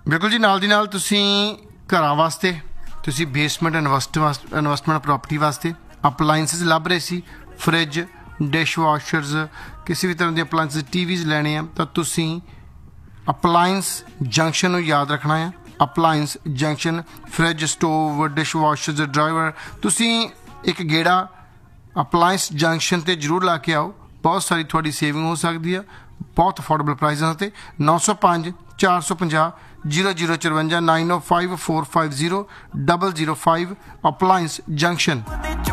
ਬਿਲਕੁਲ ਜੀ, ਨਾਲ ਦੀ ਨਾਲ ਤੁਸੀਂ ਘਰਾਂ ਵਾਸਤੇ, ਤੁਸੀਂ ਬੇਸਮੈਂਟ ਇਨਵੈਸਟਮੈਂਟ ਪ੍ਰੋਪਰਟੀ ਵਾਸਤੇ ਅਪਲਾਈਐਂਸਿਸ ਲੱਭ ਰਹੇ ਸੀ, ਫਰਿੱਜ, ਡਿਸ਼ ਵਾਸ਼ਰਸ, ਕਿਸੇ ਵੀ ਤਰ੍ਹਾਂ ਦੇ ਅਪਲਾਈਐਂਸਿਸ, ਟੀਵੀਜ਼ ਲੈਣੇ ਆ ਤਾਂ ਤੁਸੀਂ ਅਪਲਾਈਐਂਸ ਜੰਕਸ਼ਨ ਨੂੰ ਯਾਦ ਰੱਖਣਾ ਆ। ਅਪਲਾਈਐਂਸ junction, fridge, stove, dish ਵਾਸ਼ਰਸ, driver, ਤੁਸੀਂ ਇੱਕ ਗੇੜਾ ਅਪਲਾਈਐਂਸ ਜੰਕਸ਼ਨ 'ਤੇ ਜ਼ਰੂਰ ਲਾ ਕੇ ਆਓ। ਬਹੁਤ ਸਾਰੀ ਤੁਹਾਡੀ ਸੇਵਿੰਗ ਹੋ ਸਕਦੀ ਆ, ਬਹੁਤ ਅਫੋਰਡੇਬਲ ਪ੍ਰਾਈਸਾਂ 'ਤੇ। 905 450 0054 905450 005 ਅਪਲਾਈਐਂਸ ਜੰਕਸ਼ਨ।